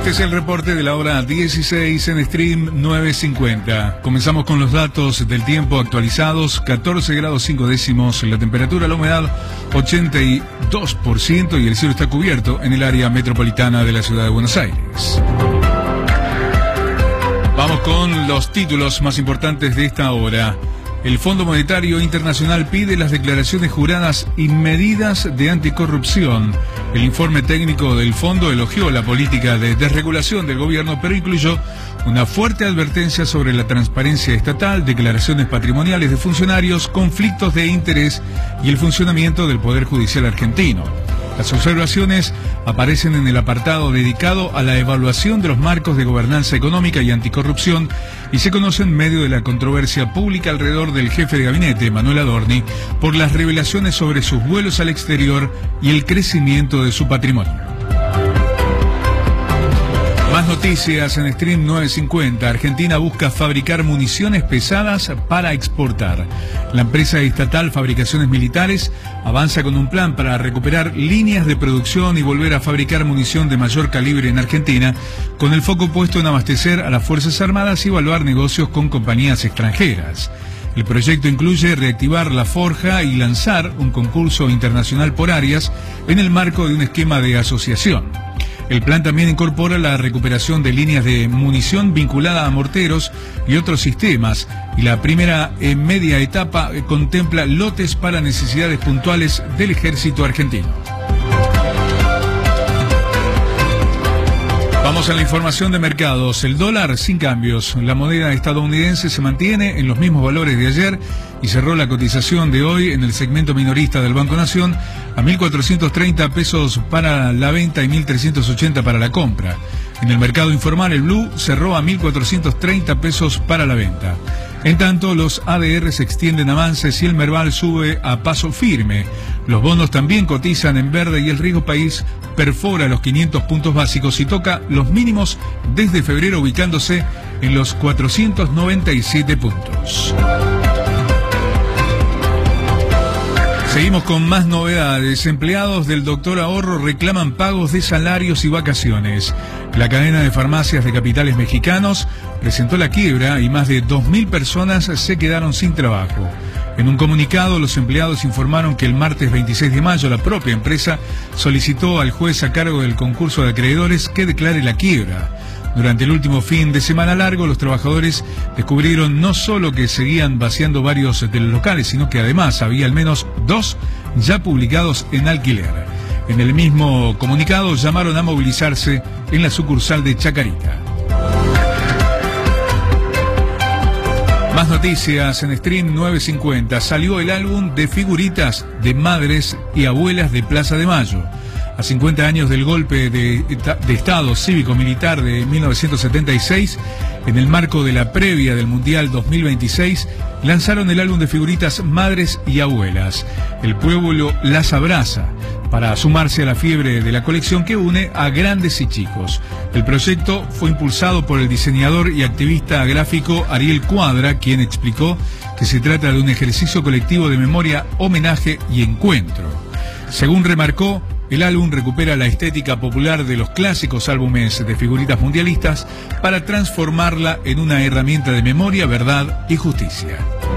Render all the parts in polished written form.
Este es el reporte de la hora 16 en Stream 950. Comenzamos con los datos del tiempo actualizados. 14 grados 5 décimos la temperatura, la humedad 82% y el cielo está cubierto en el área metropolitana de la ciudad de Buenos Aires. Vamos con los títulos más importantes de esta hora. El Fondo Monetario Internacional pide las declaraciones juradas y medidas de anticorrupción. El informe técnico del fondo elogió la política de desregulación del gobierno, pero incluyó una fuerte advertencia sobre la transparencia estatal, declaraciones patrimoniales de funcionarios, conflictos de interés y el funcionamiento del Poder Judicial argentino. Las observaciones aparecen en el apartado dedicado a la evaluación de los marcos de gobernanza económica y anticorrupción y se conoce en medio de la controversia pública alrededor del jefe de gabinete, Manuel Adorni, por las revelaciones sobre sus vuelos al exterior y el crecimiento de su patrimonio. Más noticias en Stream 950. Argentina busca fabricar municiones pesadas para exportar. La empresa estatal Fabricaciones Militares avanza con un plan para recuperar líneas de producción y volver a fabricar munición de mayor calibre en Argentina, con el foco puesto en abastecer a las Fuerzas Armadas y evaluar negocios con compañías extranjeras. El proyecto incluye reactivar la forja y lanzar un concurso internacional por áreas en el marco de un esquema de asociación. El plan también incorpora la recuperación de líneas de munición vinculada a morteros y otros sistemas, y la primera media etapa contempla lotes para necesidades puntuales del ejército argentino. Vamos a la información de mercados. El dólar sin cambios. La moneda estadounidense se mantiene en los mismos valores de ayer y cerró la cotización de hoy en el segmento minorista del Banco Nación a 1.430 pesos para la venta y 1.380 para la compra. En el mercado informal, el Blue cerró a 1.430 pesos para la venta. En tanto, los ADR se extienden avances y el Merval sube a paso firme. Los bonos también cotizan en verde y el riesgo país perfora los 500 puntos básicos y toca los mínimos desde febrero, ubicándose en los 497 puntos. Seguimos con más novedades. Empleados del Doctor Ahorro reclaman pagos de salarios y vacaciones. La cadena de farmacias de capitales mexicanos presentó la quiebra y más de 2.000 personas se quedaron sin trabajo. En un comunicado, los empleados informaron que el martes 26 de mayo la propia empresa solicitó al juez a cargo del concurso de acreedores que declare la quiebra. Durante el último fin de semana largo, los trabajadores descubrieron no solo que seguían vaciando varios de los locales, sino que además había al menos 2 ya publicados en alquiler. En el mismo comunicado llamaron a movilizarse en la sucursal de Chacarita. Más noticias en Stream 950. Salió el álbum de figuritas de madres y abuelas de Plaza de Mayo. A 50 años del golpe de Estado cívico-militar de 1976, en el marco de la previa del Mundial 2026, lanzaron el álbum de figuritas Madres y Abuelas. El pueblo las abraza, para sumarse a la fiebre de la colección que une a grandes y chicos. El proyecto fue impulsado por el diseñador y activista gráfico Ariel Cuadra, quien explicó que se trata de un ejercicio colectivo de memoria, homenaje y encuentro. Según remarcó, el álbum recupera la estética popular de los clásicos álbumes de figuritas mundialistas para transformarla en una herramienta de memoria, verdad y justicia.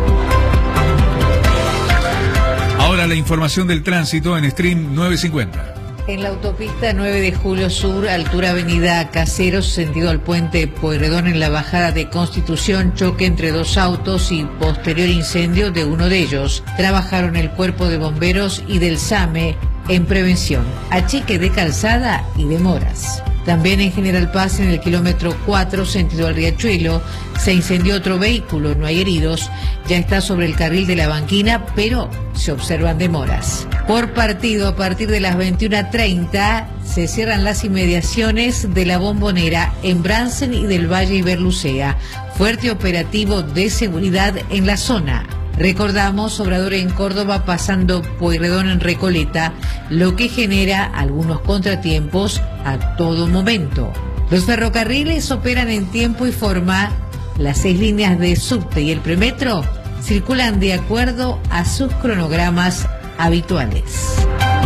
Ahora la información del tránsito en Stream 950. En la autopista 9 de Julio Sur, altura avenida Caseros, sentido al puente Pueyrredón en la bajada de Constitución, choque entre 2 autos y posterior incendio de uno de ellos. Trabajaron el cuerpo de bomberos y del SAME en prevención, achique de calzada y demoras. También en General Paz, en el kilómetro 4, sentido al Riachuelo, se incendió otro vehículo, no hay heridos, ya está sobre el carril de la banquina, pero se observan demoras. Por partido, a partir de las 21:30, se cierran las inmediaciones de la Bombonera en Bransen y del Valle Iberlucea. Fuerte operativo de seguridad en la zona. Recordamos, Obrador en Córdoba pasando Pueyrredón en Recoleta, lo que genera algunos contratiempos a todo momento. Los ferrocarriles operan en tiempo y forma. Las 6 líneas de subte y el premetro circulan de acuerdo a sus cronogramas habituales.